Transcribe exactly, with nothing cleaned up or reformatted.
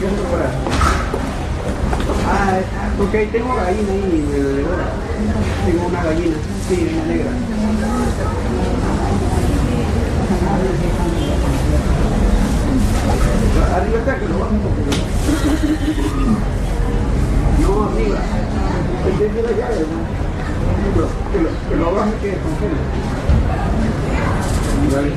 Ah, porque ahí tengo gallina ahí, tengo una gallina, sí, una negra. Arriba está, que lo bajo un poquito. No, arriba. El de la llave, ¿no? Que lo, que lo bajo y que congela. Vale.